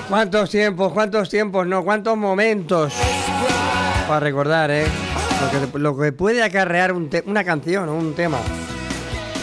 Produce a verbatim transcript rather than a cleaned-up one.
¿Cuántos tiempos, cuántos tiempos, no, cuántos momentos para recordar, eh? Lo que, lo que puede acarrear un te- una canción o un tema.